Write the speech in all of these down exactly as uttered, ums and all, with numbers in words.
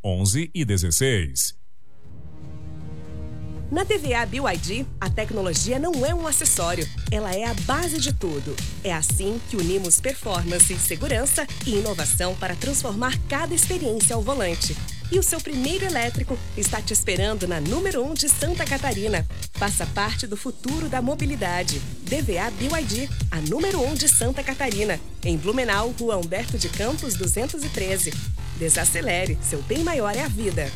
onze e dezesseis. Na T V A B Y D, a tecnologia não é um acessório, ela é a base de tudo. É assim que unimos performance, segurança e inovação para transformar cada experiência ao volante. E o seu primeiro elétrico está te esperando na número um de Santa Catarina. Faça parte do futuro da mobilidade. D V A B Y D, a número um de Santa Catarina. Em Blumenau, Rua Humberto de Campos, duzentos e treze. Desacelere, seu bem maior é a vida.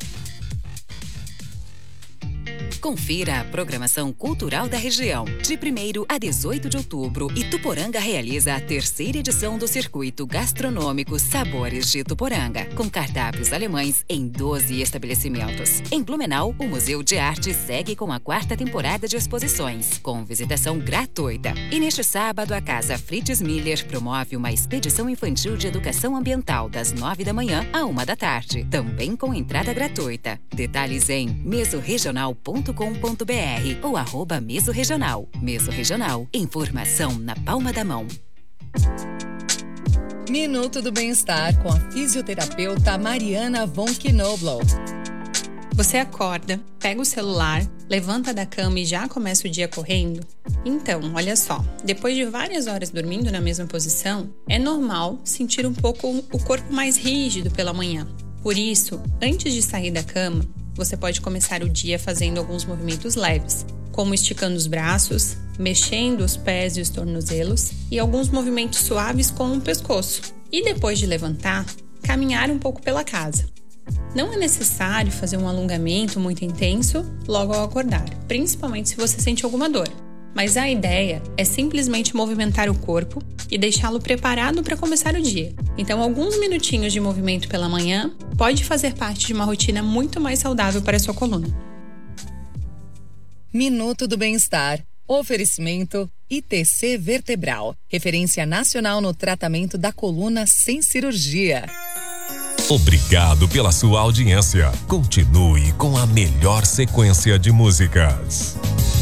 Confira a programação cultural da região. De primeiro a dezoito de outubro, Ituporanga realiza a terceira edição do Circuito Gastronômico Sabores de Ituporanga, com cardápios alemães em doze estabelecimentos. Em Blumenau, o Museu de Arte segue com a quarta temporada de exposições, com visitação gratuita. E neste sábado, a Casa Fritz Miller promove uma expedição infantil de educação ambiental das nove da manhã à uma da tarde, também com entrada gratuita. Detalhes em mesoregional ponto com ponto br ou arroba Meso Regional. Meso Regional, informação na palma da mão. Minuto do Bem-Estar com a fisioterapeuta Mariana von Knobloch. Você acorda, pega o celular, levanta da cama e já começa o dia correndo? Então, olha só, depois de várias horas dormindo na mesma posição, é normal sentir um pouco o corpo mais rígido pela manhã. Por isso, antes de sair da cama, você pode começar o dia fazendo alguns movimentos leves, como esticando os braços, mexendo os pés e os tornozelos e alguns movimentos suaves com o pescoço. E depois de levantar, caminhar um pouco pela casa. Não é necessário fazer um alongamento muito intenso logo ao acordar, principalmente se você sente alguma dor. Mas a ideia é simplesmente movimentar o corpo e deixá-lo preparado para começar o dia. Então, alguns minutinhos de movimento pela manhã pode fazer parte de uma rotina muito mais saudável para a sua coluna. Minuto do Bem-Estar. Oferecimento I T C Vertebral, referência nacional no tratamento da coluna sem cirurgia. Obrigado pela sua audiência. Continue com a melhor sequência de músicas.